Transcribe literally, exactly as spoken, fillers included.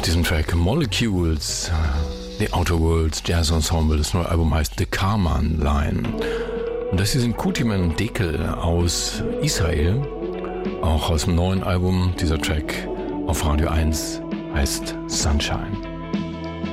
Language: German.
Diesen Track Molecules, The Outer Worlds Jazz Ensemble. Das neue Album heißt The Karman Line. Und das hier sind Kutiman Dekel aus Israel, auch aus dem neuen Album. Dieser Track auf Radio eins heißt Sunshine.